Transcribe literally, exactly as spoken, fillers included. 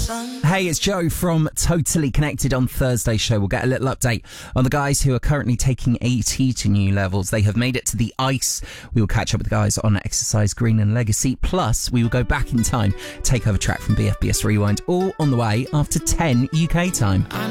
Hey, it's Joe from Totally Connected. On Thursday's show, we'll get a little update on the guys who are currently taking AT to new levels. They have made it to the ice. We will catch up with the guys on Exercise, Green and Legacy. Plus, we will go back in time, take over track from B F B S Rewind, all on the way after ten U K time.